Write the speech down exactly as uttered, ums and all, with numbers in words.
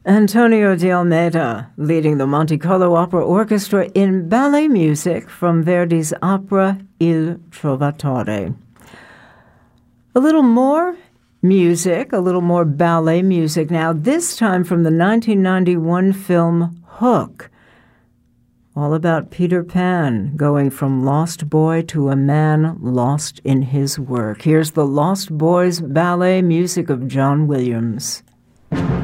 Antonio de Almeida, leading the Monte Carlo Opera Orchestra in ballet music from Verdi's opera Il Trovatore. A little more music, a little more ballet music now, this time from the nineteen ninety-one film Hook, all about Peter Pan going from lost boy to a man lost in his work. Here's the Lost Boys ballet music of John Williams.